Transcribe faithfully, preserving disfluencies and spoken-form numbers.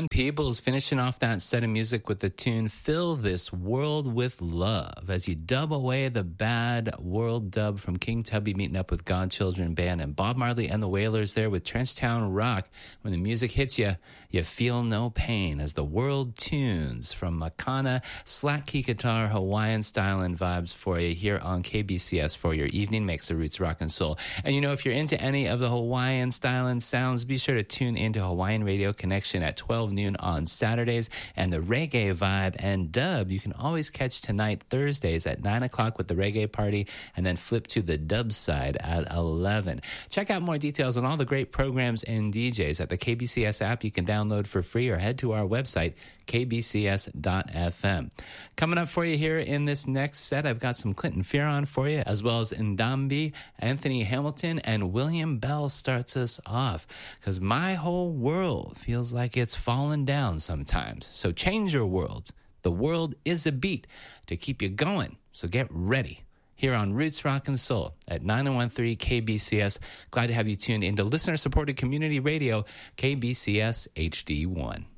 Glenn Peebles finishing off that set of music with the tune Fill This World With Love as you dub away the bad world dub from King Tubby meeting up with Godchildren Band and Bob Marley and the Wailers there with Trenchtown Rock. When the music hits you, you feel no pain as the world tunes from Makana, slack key guitar, Hawaiian style and vibes for you here on K B C S for your evening mix of Roots Rock and Soul. And you know, if you're into any of the Hawaiian style and sounds, be sure to tune into Hawaiian Radio Connection at twelve noon on Saturdays, and the reggae vibe and dub you can always catch tonight Thursdays at nine o'clock with the reggae party, and then flip to the dub side at eleven. Check out more details on all the great programs and D Js at the K B C S app you can download for free, or head to our website k b c s dot f m. Coming up for you here in this next set, I've got some Clinton Fearon for you, as well as Ndambi, Anthony Hamilton, and William Bell starts us off, because my whole world feels like it's falling down sometimes. So change your world. The world is a beat to keep you going, so get ready. Here on Roots Rock and Soul at nine oh one three K B C S. Glad to have you tuned into listener-supported community radio, K B C S H D one.